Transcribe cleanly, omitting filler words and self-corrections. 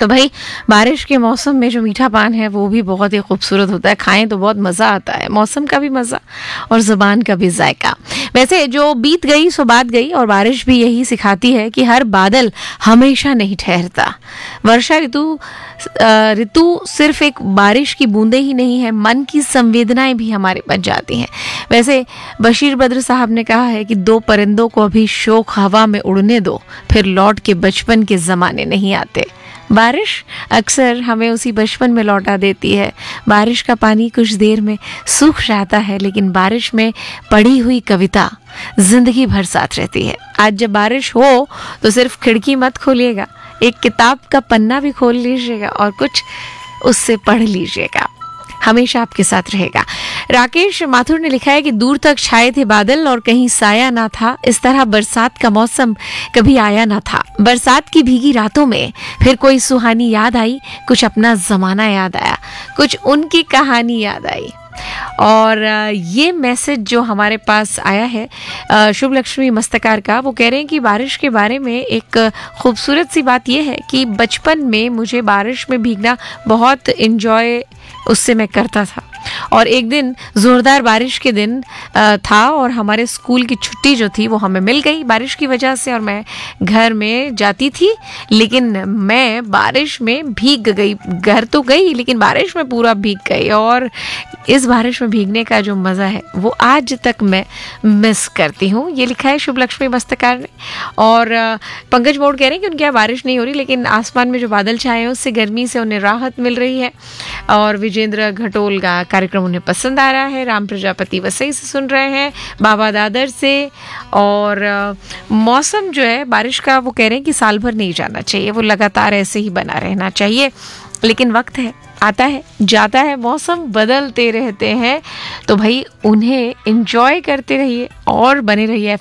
तो भाई बारिश के मौसम में जो मीठा पान है वो भी बहुत ही खूबसूरत होता है, खाएं तो बहुत मज़ा आता है। मौसम का भी मज़ा और ज़ुबान का भी जायका। वैसे जो बीत गई सो बात गई, और बारिश भी यही सिखाती है कि हर बादल हमेशा नहीं ठहरता। वर्षा ऋतु सिर्फ एक बारिश की बूंदें ही नहीं है, मन की संवेदनाएं भी हमारे बन जाती हैं। वैसे बशीर बद्र साहब ने कहा है कि दो परिंदों को अभी शोक हवा में उड़ने दो, फिर लौट के बचपन के ज़माने नहीं आते। बारिश अक्सर हमें उसी बचपन में लौटा देती है। बारिश का पानी कुछ देर में सूख जाता है, लेकिन बारिश में पड़ी हुई कविता जिंदगी भर साथ रहती है। आज जब बारिश हो तो सिर्फ खिड़की मत खोलिएगा, एक किताब का पन्ना भी खोल लीजिएगा और कुछ उससे पढ़ लीजिएगा, हमेशा आपके साथ रहेगा। राकेश माथुर ने लिखा है कि दूर तक छाए थे बादल और कहीं साया ना था, इस तरह बरसात का मौसम कभी आया ना था। बरसात की भीगी रातों में फिर कोई सुहानी याद आई, कुछ अपना जमाना याद आया, कुछ उनकी कहानी याद आई। और ये मैसेज जो हमारे पास आया है शुभ लक्ष्मी मस्तकार का, वो कह रहे हैं कि बारिश के बारे में एक खूबसूरत सी बात ये है कि बचपन में मुझे बारिश में भीगना बहुत इंजॉय उससे मैं करता था। और एक दिन ज़ोरदार बारिश के दिन था और हमारे स्कूल की छुट्टी जो थी वो हमें मिल गई बारिश की वजह से, और मैं घर में जाती थी, लेकिन मैं बारिश में भीग गई। घर तो गई लेकिन बारिश में पूरा भीग गई, और इस बारिश में भीगने का जो मज़ा है वो आज तक मैं मिस करती हूँ। ये लिखा है शुभ लक्ष्मी मस्तकार ने। और पंकज मोड़ कह रहे हैं कि उनके यहाँ बारिश नहीं हो रही, लेकिन आसमान में जो बादल छाए हैं उससे गर्मी से उन्हें राहत मिल रही है। और विजेंद्र घटोल का कार्यक्रम उन्हें पसंद आ रहा है। राम प्रजापति वसई से सुन रहे हैं, बाबा दादर से। और मौसम जो है बारिश का, वो कह रहे हैं कि साल भर नहीं जाना चाहिए, वो लगातार ऐसे ही बना रहना चाहिए, लेकिन वक्त है, आता है जाता है, मौसम बदलते रहते हैं, तो भाई उन्हें एंजॉय करते रहिए और बने रहिए